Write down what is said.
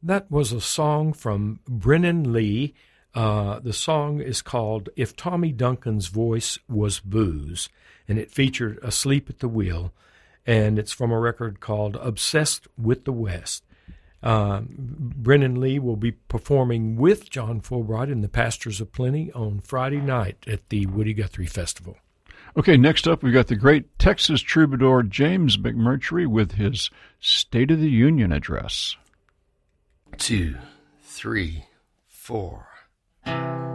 That was a song from Brennan Lee. The song is called If Tommy Duncan's Voice Was Booze, and it featured Asleep at the Wheel, and it's from a record called Obsessed with the West. Brennan Lee will be performing with John Fulbright in the Pastors of Plenty on Friday night at the Woody Guthrie Festival. Okay, next up we got the great Texas troubadour James McMurtry with his State of the Union address. 2, 3, 4.